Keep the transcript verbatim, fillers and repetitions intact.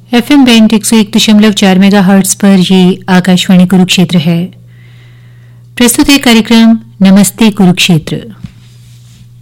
FM band एक सौ एक दशमलव चार मेगा हर्ट्ज पर ये आकाशवाणी कुरुक्षेत्र है। प्रस्तुत है कार्यक्रम नमस्ते कुरुक्षेत्र।